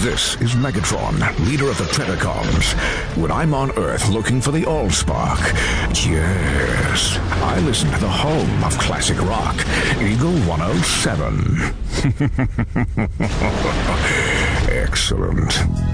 This is Megatron, leader of the Predacons. When I'm on Earth looking for the Allspark, yes, I listen to the home of classic rock, Eagle 107. Excellent.